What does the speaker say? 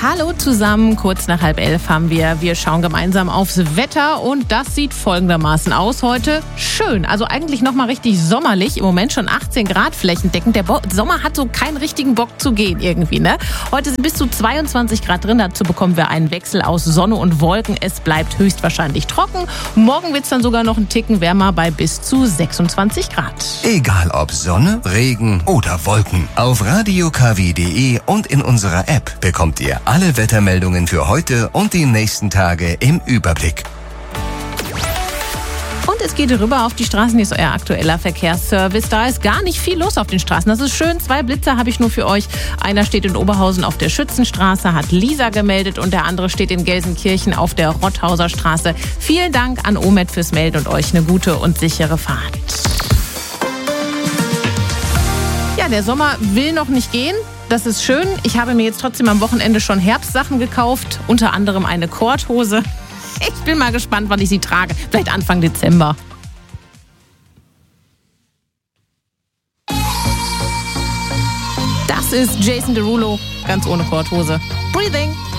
Hallo zusammen, kurz nach 10:30 haben wir. Wir schauen gemeinsam aufs Wetter und das sieht folgendermaßen aus heute. Schön, also eigentlich nochmal richtig sommerlich. Im Moment schon 18 Grad flächendeckend. Der Sommer hat so keinen richtigen Bock zu gehen irgendwie, ne? Heute sind bis zu 22 Grad drin. Dazu bekommen wir einen Wechsel aus Sonne und Wolken. Es bleibt höchstwahrscheinlich trocken. Morgen wird es dann sogar noch einen Ticken wärmer bei bis zu 26 Grad. Egal ob Sonne, Regen oder Wolken. Auf radiokw.de und in unserer App bekommt ihr alle Wettermeldungen für heute und die nächsten Tage im Überblick. Und es geht rüber auf die Straßen. Hier ist euer aktueller Verkehrsservice. Da ist gar nicht viel los auf den Straßen. Das ist schön. 2 Blitzer habe ich nur für euch. Einer steht in Oberhausen auf der Schützenstraße, hat Lisa gemeldet. Und der andere steht in Gelsenkirchen auf der Rotthauser Straße. Vielen Dank an OMED fürs Melden und euch eine gute und sichere Fahrt. Ja, der Sommer will noch nicht gehen. Das ist schön. Ich habe mir jetzt trotzdem am Wochenende schon Herbstsachen gekauft. Unter anderem eine Korthose. Ich bin mal gespannt, wann ich sie trage. Vielleicht Anfang Dezember. Das ist Jason Derulo, ganz ohne Korthose. Breathing.